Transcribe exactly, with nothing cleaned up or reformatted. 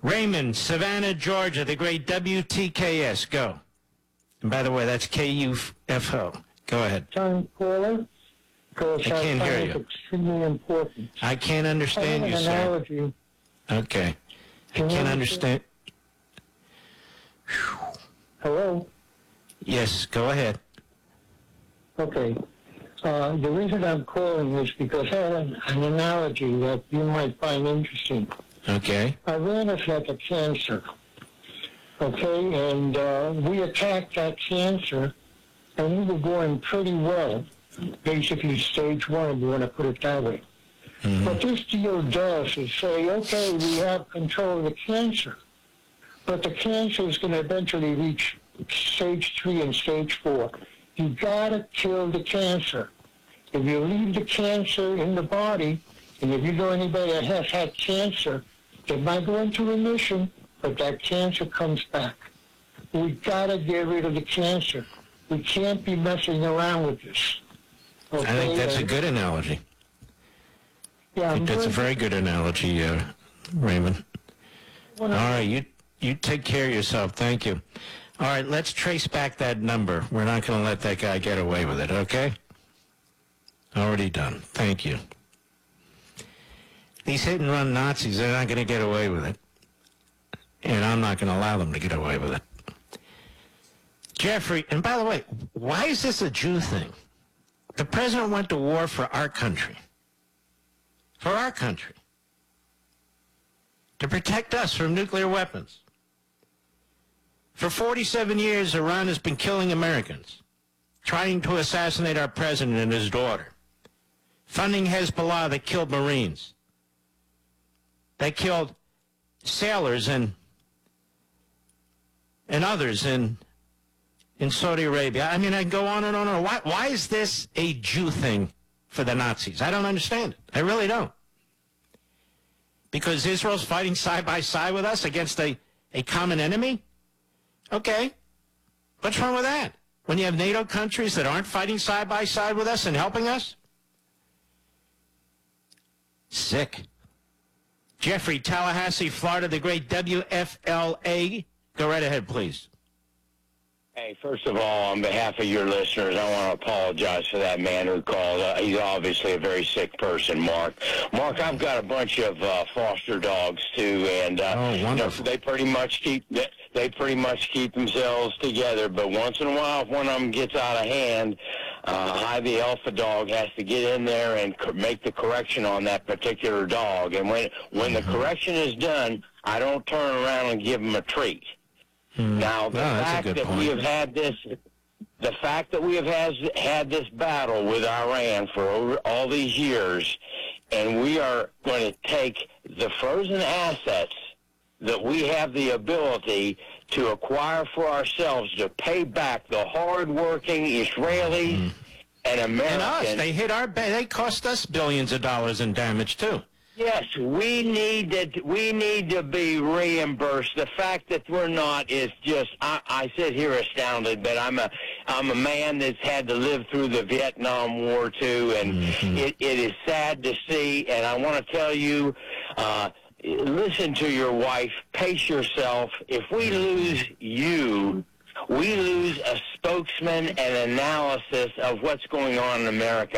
Raymond, Savannah, Georgia, the great W T K S. Go. And by the way, that's K U F O. Go ahead. Time caller. Because I can't I hear find you. it extremely important. I can't understand I you, have an sir. analogy. Okay. I Can you can't understand? understand. Hello? Yes, go ahead. Okay. Uh, the reason I'm calling is because I have an, an analogy that you might find interesting. Okay. Iran has had a cancer. Okay, and uh, we attacked that cancer, and we were going pretty well. Basically, stage one, if you want to put it that way. Mm-hmm. What this deal does is say, okay, we have control of the cancer, but the cancer is going to eventually reach stage three and stage four. You got to kill the cancer. If you leave the cancer in the body, and if you know anybody that has had cancer, they might go into remission, but that cancer comes back. We got to get rid of the cancer. We can't be messing around with this. Okay? I think that's a And- good analogy. Yeah, I I'm think that's a going very good analogy, uh, Raymond. to- All right, you you take care of yourself. Thank you. All right, let's trace back that number. We're not going to let that guy get away with it, okay? Already done. Thank you. These hit-and-run Nazis, they're not going to get away with it. And I'm not going to allow them to get away with it. Jeffrey, and by the way, why is this a Jew thing? The president went to war for our country. For our country. To protect us from nuclear weapons. For forty-seven years, Iran has been killing Americans, trying to assassinate our president and his daughter, funding Hezbollah that killed Marines, that killed sailors and and others in in Saudi Arabia. I mean, I can go on and on and on. Why, why is this a Jew thing for the Nazis? I don't understand it. I really don't. Because Israel's fighting side by side with us against a, a common enemy? Okay. What's wrong with that? When you have NATO countries that aren't fighting side by side with us and helping us? Sick. Jeffrey, Tallahassee, Florida, the great W F L A. Go right ahead, please. Hey, first of all, on behalf of your listeners, I want to apologize for that man who called. Uh, he's obviously a very sick person, Mark. Mark, I've got a bunch of uh, foster dogs too, and uh, Oh, you know, wonderful. they pretty much keep they pretty much keep themselves together. But once in a while, if one of them gets out of hand, uh, I, the alpha dog, has to get in there and co- make the correction on that particular dog. And when when Mm-hmm. the correction is done, I don't turn around and give them a treat. Hmm. Now, the No, that's a fact good that point. we have had this, the fact that we have has, had this battle with Iran for over all these years, and we are going to take the frozen assets that we have the ability to acquire for ourselves to pay back the hard-working Israelis Mm-hmm. and Americans. And us, they hit our, ba- they cost us billions of dollars in damage, too. Yes, we need to, we need to be reimbursed. The fact that we're not is just, I, I sit here astounded, but I'm a, I'm a man that's had to live through the Vietnam War too, and Mm-hmm. it, it is sad to see, and I want to tell you, uh, listen to your wife, pace yourself. If we lose you, we lose a spokesman and analysis of what's going on in America.